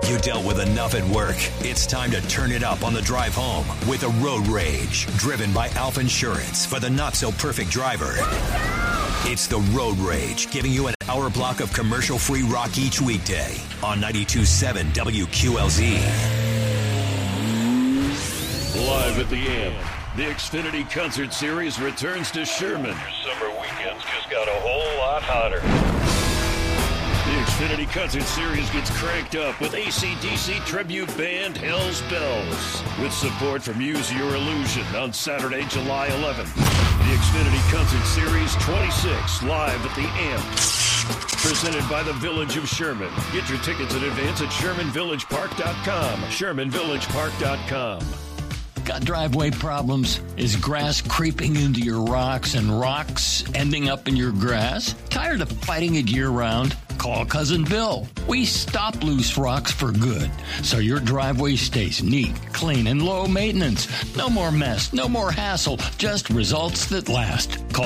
You dealt with enough at work. It's time to turn it up on the drive home with a road rage. Driven by Alf Insurance for the not-so-perfect driver. It's the Road Rage, giving you an hour block of commercial-free rock each weekday on 92.7 WQLZ. Live at the Amp, the Xfinity Concert Series returns to Sherman. Your summer weekends just got a whole lot hotter. The Xfinity Concert Series gets cranked up with AC/DC tribute band Hell's Bells, with support from Use Your Illusion on Saturday, July 11th. The Xfinity Concert Series 26, live at the Amp. Presented by the Village of Sherman. Get your tickets in advance at ShermanVillagePark.com. ShermanVillagePark.com. Got driveway problems? Is grass creeping into your rocks and rocks ending up in your grass? Tired of fighting it year-round? Call Cousin Bill. We stop loose rocks for good, so your driveway stays neat, clean, and low maintenance. No more mess, no more hassle, just results that last. Call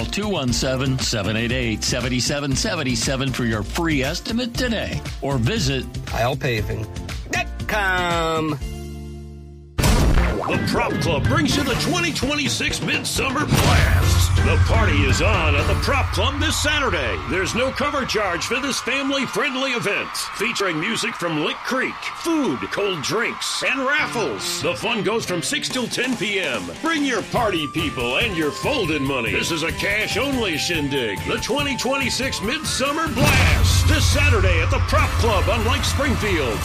217-788-7777 for your free estimate today, or visit ILPaving.com. The Prop Club brings you the 2026 Midsummer Blast. The party is on at the Prop Club this Saturday. There's no cover charge for this family-friendly event, featuring music from Lick Creek, food, cold drinks, and raffles. The fun goes from 6 till 10 p.m. Bring your party people and your folding money. This is a cash-only shindig. The 2026 Midsummer Blast, this Saturday at the Prop Club on Lake Springfield.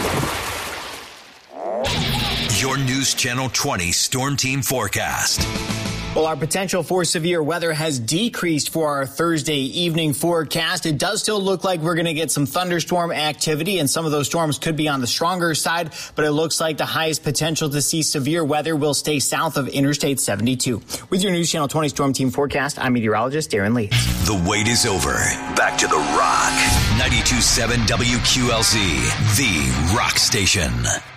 Your News Channel 20 Storm Team forecast. Well, our potential for severe weather has decreased for our Thursday evening forecast. It does still look like we're going to get some thunderstorm activity, and some of those storms could be on the stronger side, but it looks like the highest potential to see severe weather will stay south of Interstate 72. With your News Channel 20 Storm Team forecast, I'm meteorologist Darren Lee. The wait is over. Back to the Rock. 92.7 WQLZ, the Rock Station.